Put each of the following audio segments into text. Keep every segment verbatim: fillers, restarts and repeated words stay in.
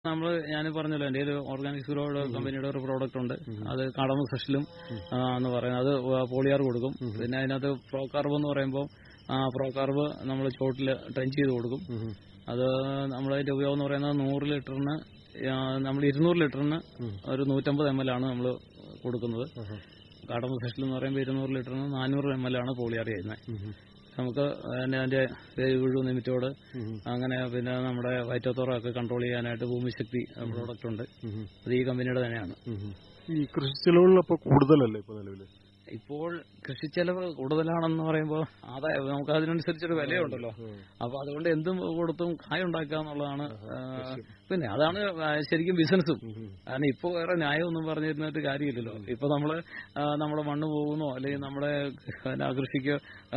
നമ്മള് ഞാൻ പറഞ്ഞല്ലോ എന്റെ ഒരു ഓർഗാനിക് സീറോയുടെ കമ്പനിയുടെ ഒരു പ്രോഡക്റ്റ് ഉണ്ട്. അത് കടമ ഫ്രഷിലും എന്ന് പറയുന്നത് അത് പോളിയാർ കൊടുക്കും. പിന്നെ അതിനകത്ത് പ്രോ കാർബ് എന്ന് പറയുമ്പോൾ പ്രോ കാർബ് നമ്മൾ ചോട്ടിൽ ട്രെഞ്ച് ചെയ്ത് കൊടുക്കും. അത് നമ്മളതിന്റെ ഉപയോഗം എന്ന് പറയുന്നത് നൂറ് ലിറ്ററിന് നമ്മൾ ഇരുന്നൂറ് ലിറ്ററിന് ഒരു നൂറ്റമ്പത് എം എൽ ആണ് നമ്മൾ കൊടുക്കുന്നത്. കടമ ഫ്രഷിൽ എന്ന് പറയുമ്പോൾ ഇരുന്നൂറ് ലിറ്ററിന് നാനൂറ് എം എൽ ആണ് പോളിയാർ ചെയ്യുന്നത്. നമുക്ക് അതിന്റെ വേരുപുഴു നിമിറ്റോട് അങ്ങനെ പിന്നെ നമ്മുടെ വയറ്റത്തോറൊക്കെ കൺട്രോൾ ചെയ്യാനായിട്ട് ഭൂമിശക്തി പ്രോഡക്റ്റ് ഉണ്ട്. അത് ഈ കമ്പനിയുടെ തന്നെയാണ്. ഈ കൃഷി ചെലവുകളപ്പോൾ കൂടുതലല്ലേ ഇപ്പോൾ നിലവിൽ? ഇപ്പോൾ കൃഷി ചെലവ് കൂടുതലാണെന്ന് പറയുമ്പോൾ ആദായം നമുക്ക് അതിനനുസരിച്ചൊരു വിലയുണ്ടല്ലോ. അപ്പൊ അതുകൊണ്ട് എന്തും കൊടുത്തും കായ ഉണ്ടാക്കുക എന്നുള്ളതാണ്. പിന്നെ അതാണ് ശരിക്കും ബിസിനസ്സും. കാരണം ഇപ്പൊ വേറെ ന്യായമൊന്നും പറഞ്ഞിരുന്നിട്ട് കാര്യമില്ലല്ലോ. ഇപ്പൊ നമ്മള് നമ്മുടെ മണ്ണ് പോകുന്നോ അല്ലെങ്കിൽ നമ്മുടെ കൃഷിക്ക്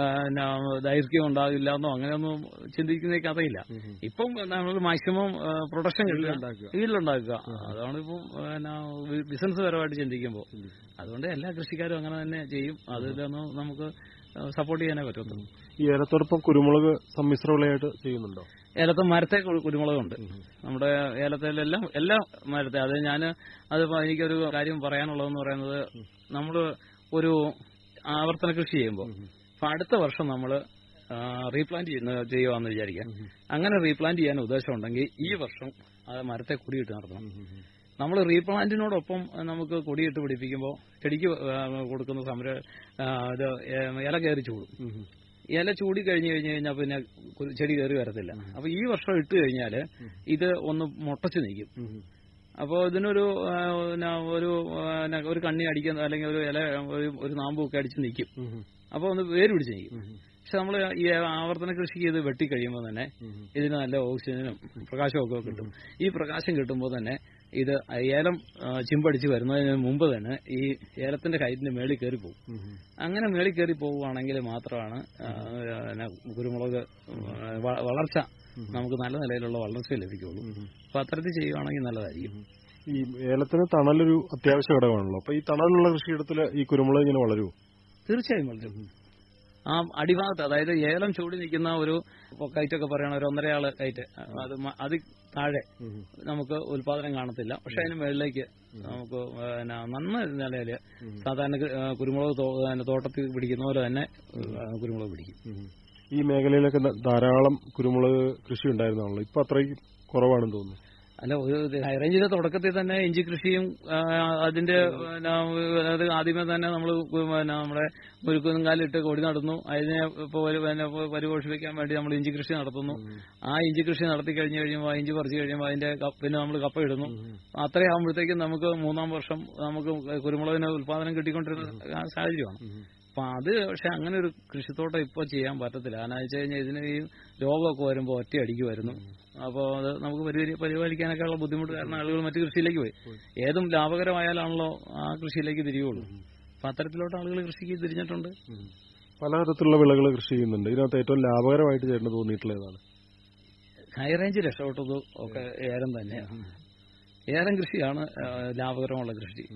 ദൈർഘ്യം ഉണ്ടാകില്ല എന്നോ അങ്ങനെയൊന്നും ചിന്തിക്കുന്ന കഥയില്ല. ഇപ്പം നമ്മൾ മാക്സിമം പ്രൊഡക്ഷൻ വീട്ടിലുണ്ടാക്കുക. അതാണ് ഇപ്പം ബിസിനസ് പരമായിട്ട് ചിന്തിക്കുമ്പോൾ. അതുകൊണ്ട് എല്ലാ കൃഷിക്കാരും അങ്ങനെ തന്നെ ചെയ്യും. അതിലൊന്നും നമുക്ക് സപ്പോർട്ട് ചെയ്യാനേ പറ്റത്തുള്ളൂ. ഈ ഏലത്തോടൊപ്പം കുരുമുളക് സമ്മിശ്ര വിളയായിട്ട് ചെയ്യുന്നുണ്ടോ? ഏലത്തെ മരത്തെ കുരുമുളകുണ്ട്. നമ്മുടെ ഏലത്തിലെല്ലാം എല്ലാ മരത്തെ അത് ഞാൻ അത് എനിക്കൊരു കാര്യം പറയാനുള്ളതെന്ന് പറയുന്നത്, നമ്മൾ ഒരു ആവർത്തന കൃഷി ചെയ്യുമ്പോൾ അപ്പൊ അടുത്ത വർഷം നമ്മൾ റീപ്ലാന്റ് ചെയ്യുന്ന ചെയ്യുവാന്ന് വിചാരിക്കാം. അങ്ങനെ റീപ്ലാന്റ് ചെയ്യാൻ ഉദ്ദേശമുണ്ടെങ്കിൽ ഈ വർഷം ആ മരത്തെ കുടിയിട്ട് നടത്തണം. നമ്മൾ റീപ്ലാന്റിനോടൊപ്പം നമുക്ക് കൊടിയിട്ട് പിടിപ്പിക്കുമ്പോൾ ചെടിക്ക് കൊടുക്കുന്ന സമര ഇത് ഇല കയറി ചൂടും. ഇല ചൂടി കഴിഞ്ഞു കഴിഞ്ഞു കഴിഞ്ഞാൽ പിന്നെ ചെടി കയറി വരത്തില്ല. അപ്പൊ ഈ വർഷം ഇട്ട് കഴിഞ്ഞാൽ ഇത് ഒന്ന് മുട്ടച്ചു നിൽക്കും. അപ്പോൾ ഇതിനൊരു ഒരു ഒരു കണ്ണി അടിക്കുന്ന അല്ലെങ്കിൽ ഒരു ഇല ഒരു നാമ്പൊക്കെ അടിച്ച് നിൽക്കും. അപ്പോൾ ഒന്ന് വേര് പിടിച്ച് നിൽക്കും. പക്ഷെ നമ്മൾ ഈ ആവർത്തന കൃഷിക്ക് ഇത് വെട്ടിക്കഴിയുമ്പോൾ തന്നെ ഇതിന് നല്ല ഓക്സിജനും പ്രകാശമൊക്കെ കിട്ടും. ഈ പ്രകാശം കിട്ടുമ്പോൾ തന്നെ ഇത് ഏലം ചിമ്പടിച്ച് വരുന്നതിന് മുമ്പ് തന്നെ ഈ ഏലത്തിന്റെ കയറ്റിന് മേളിൽ കയറി പോകും. അങ്ങനെ മേളിൽ കയറി പോവുകയാണെങ്കിൽ മാത്രമാണ് കുരുമുളക് വളർച്ച നമുക്ക് നല്ല നിലയിലുള്ള വളർച്ച ലഭിക്കുള്ളൂ. അപ്പൊ അത്തരത്തിൽ ചെയ്യുകയാണെങ്കിൽ നല്ലതായിരിക്കും. ഈ ഏലത്തിന് തണലൊരു അത്യാവശ്യ ഘടകമാണല്ലോ. അപ്പൊ ഈ തണലുള്ള കൃഷിയിടത്തിൽ ഈ കുരുമുളക് ഇങ്ങനെ വളരുമോ? തീർച്ചയായും വളരും. ആ അടിഭാഗത്ത്, അതായത് ഏലം ചൂടി നിൽക്കുന്ന ഒരു കയറ്റൊക്കെ പറയണ ഒരു ഒന്നരയാള് കയറ്റ്, അത് അത് താഴെ നമുക്ക് ഉൽപാദനം കാണത്തില്ല. പക്ഷെ അതിന് മുകളിലേക്ക് നമുക്ക് നന്ന നിലയില് സാധാരണ കുരുമുളക് തോട്ടത്തിൽ പിടിക്കുന്ന പോലെ തന്നെ കുരുമുളക് പിടിക്കും. ഈ മേഖലയിലൊക്കെ ധാരാളം കുരുമുളക് കൃഷി ഉണ്ടായിരുന്നാണല്ലോ, ഇപ്പൊ അത്രയും കുറവാണെന്ന് തോന്നുന്നു. അല്ല, ഒരു ഹൈറേഞ്ചിന്റെ തുടക്കത്തിൽ തന്നെ ഇഞ്ചി കൃഷിയും അതിന്റെ ആദ്യമേ തന്നെ നമ്മൾ നമ്മുടെ മുരുക്കുംകാലിട്ട് കൊടി നടന്നു. അതിനെ പരിപോഷിപ്പിക്കാൻ വേണ്ടി നമ്മൾ ഇഞ്ചി കൃഷി നടത്തുന്നു. ആ ഇഞ്ചി കൃഷി നടത്തി കഴിഞ്ഞ് കഴിയുമ്പോൾ ആ ഇഞ്ചി പറിച്ചു കഴിയുമ്പോൾ അതിന്റെ പിന്നെ നമ്മൾ കപ്പ ഇടുന്നു. അത്രയാകുമ്പോഴത്തേക്കും നമുക്ക് മൂന്നാം വർഷം നമുക്ക് കുരുമുളകിന് ഉൽപാദനം കിട്ടിക്കൊണ്ടിരുന്ന സാഹചര്യമാണ്. അപ്പൊ അത് പക്ഷെ അങ്ങനെ ഒരു കൃഷിത്തോട്ടം ഇപ്പൊ ചെയ്യാൻ പറ്റത്തില്ല. കാരണം വെച്ച് കഴിഞ്ഞാൽ ഇതിന് ഈ രോഗമൊക്കെ വരുമ്പോൾ ഒറ്റ അടിക്ക് വരുന്നു. അപ്പോൾ അത് നമുക്ക് പരിപാലിക്കാനൊക്കെ ഉള്ള ബുദ്ധിമുട്ട് കാരണം ആളുകൾ മറ്റു കൃഷിയിലേക്ക് പോയി. ഏതും ലാഭകരമായാലാണല്ലോ ആ കൃഷിയിലേക്ക് തിരിയുള്ളൂ. അപ്പൊ അത്തരത്തിലോട്ട് ആളുകൾ കൃഷിക്ക് തിരിഞ്ഞിട്ടുണ്ട്. പലതരത്തിലുള്ള വിളകൾ കൃഷി ചെയ്യുന്നുണ്ട്. ഇതിനകത്ത് ഏറ്റവും ലാഭകരമായിട്ട് ചേട്ടന് തോന്നിയിട്ടുള്ള ഏതാണ്? ഹൈ റേഞ്ച് രക്ഷപ്പെട്ടത് ഒക്കെ ഏലം തന്നെയാണ്. ഏലം കൃഷിയാണ് ലാഭകരമുള്ള കൃഷി.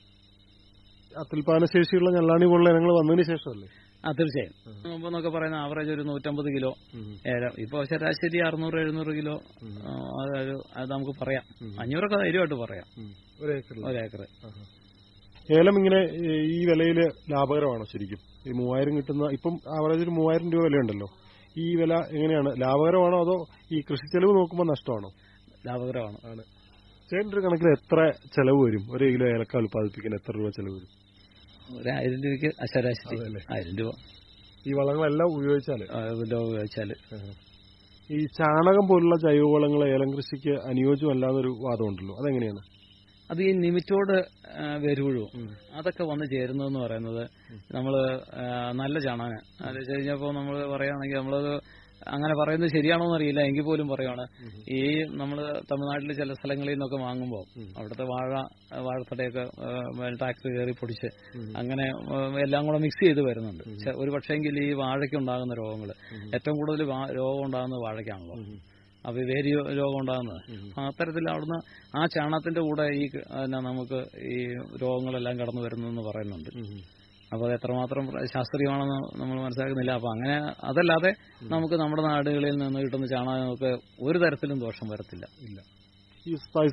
അത്യുൽപാദന ശേഷിയുള്ള ഞെള്ളാണി പോലുള്ള ഇനങ്ങൾ വന്നതിന് ശേഷമല്ലേ? ആ, തീർച്ചയായും. മുമ്പെന്നൊക്കെ പറയുന്ന ആവറേജ് ഒരു നൂറ്റമ്പത് കിലോ ഏലം, ഇപ്പൊ ശരാശരി അറുന്നൂറ് എഴുന്നൂറ് കിലോ അത് നമുക്ക് പറയാം. അഞ്ഞൂറൊക്കെ ധൈര്യമായിട്ട് പറയാം ഒരേക്കർ. ഏലം ഇങ്ങനെ ഈ വിലയില് ലാഭകരമാണോ ശരിക്കും? ഈ മൂവായിരം കിട്ടുന്ന ഇപ്പം ആവറേജ് ഒരു മൂവായിരം രൂപ വിലയുണ്ടല്ലോ, ഈ വില എങ്ങനെയാണ്? ലാഭകരമാണോ അതോ ഈ കൃഷി ചെലവ് നോക്കുമ്പോൾ നഷ്ടമാണോ? ലാഭകരമാണ്. ആണ്. ചേട്ടൻ്റെ ഒരു കണക്കിൽ എത്ര ചെലവ് വരും? ഒരു കിലോ ഏലക്ക ഉൽപ്പാദിപ്പിക്കാൻ എത്ര രൂപ ചെലവ് വരും? ഒരു ആയിരം രൂപയ്ക്ക് ശരാശരി ആയിരം രൂപ. ഈ വളങ്ങളെല്ലാം ഉപയോഗിച്ചാല് ഉപയോഗിച്ചാല് ഈ ചാണകം പോലുള്ള ജൈവവളങ്ങൾ ഏലം കൃഷിക്ക് അനുയോജ്യമല്ലാന്നൊരു വാദമുണ്ടല്ലോ, അതെങ്ങനെയാണ്? അത് ഈ നിമിറ്റോട് വേരുപുഴു അതൊക്കെ വന്ന് ചേരുന്നതെന്ന് പറയുന്നത് നമ്മള് നല്ല ചാണകം അത് വെച്ച് കഴിഞ്ഞപ്പോ നമ്മൾ പറയുകയാണെങ്കിൽ നമ്മളത് അങ്ങനെ പറയുന്നത് ശരിയാണോന്ന് അറിയില്ല, എങ്കിൽ പോലും പറയുവാണ്. ഈ നമ്മള് തമിഴ്നാട്ടിലെ ചില സ്ഥലങ്ങളിൽ നിന്നൊക്കെ വാങ്ങുമ്പോൾ അവിടുത്തെ വാഴ വാഴത്തടയൊക്കെ ടാക്സ് കയറി പൊടിച്ച് അങ്ങനെ എല്ലാം കൂടെ മിക്സ് ചെയ്ത് വരുന്നുണ്ട്. ഒരു പക്ഷേങ്കിൽ ഈ വാഴയ്ക്ക് ഉണ്ടാകുന്ന രോഗങ്ങൾ ഏറ്റവും കൂടുതൽ രോഗം ഉണ്ടാകുന്നത് വാഴയ്ക്കാണല്ലോ. അപ്പൊ വേരി രോഗം ഉണ്ടാകുന്നത് അത്തരത്തിൽ അവിടുന്ന് ആ ചാണകത്തിന്റെ കൂടെ ഈ നമുക്ക് ഈ രോഗങ്ങളെല്ലാം കടന്നു വരുന്നെന്ന് പറയുന്നുണ്ട്. അപ്പോൾ അത് എത്രമാത്രം ശാസ്ത്രീയമാണെന്ന് നമ്മൾ മനസ്സിലാക്കുന്നില്ല. അപ്പോൾ അങ്ങനെ അതല്ലാതെ നമുക്ക് നമ്മുടെ നാടുകളിൽ നിന്ന് കിട്ടുന്ന ചാണകം നമുക്ക് ഒരു തരത്തിലും ദോഷം വരത്തില്ല. ഇല്ല. ഈ